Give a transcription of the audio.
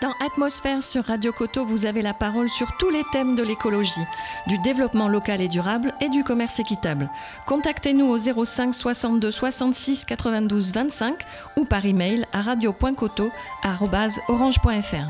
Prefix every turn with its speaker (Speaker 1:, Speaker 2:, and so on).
Speaker 1: Dans Atmosphère sur Radio Koto, vous avez la parole sur tous les thèmes de l'écologie, du développement local et durable et du commerce équitable. Contactez-nous au 05 62 66 92 25 ou par email à radio.koto@orange.fr.